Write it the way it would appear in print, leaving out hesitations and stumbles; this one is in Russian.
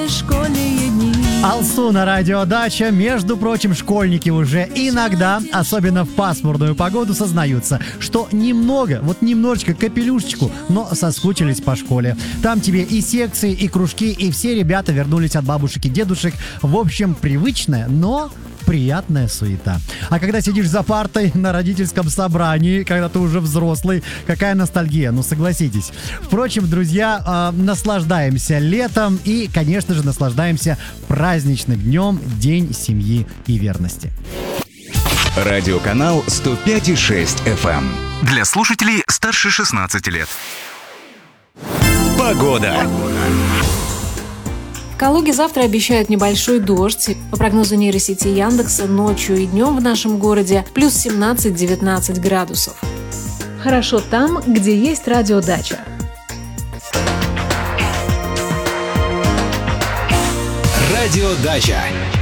школьные дни. Алсу на радио Дача. Между прочим, школьники уже иногда, особенно в пасмурную погоду, сознаются, что немного, вот немножечко, капелюшечку, но соскучились по школе. Там тебе и секции, и кружки, и все ребята вернулись от бабушек и дедушек. В общем, привычная, но приятная суета. А когда сидишь за партой на родительском собрании, когда ты уже взрослый, какая ностальгия, ну согласитесь. Впрочем, друзья, наслаждаемся летом и, конечно же, наслаждаемся праздничным днем, День семьи и верности. Радиоканал 105,6 FM. Для слушателей старше 16 лет. Погода. В Калуге завтра обещают небольшой дождь. По прогнозу нейросети Яндекса, ночью и днем в нашем городе плюс 17-19 градусов. Хорошо там, где есть радиодача. Радиодача.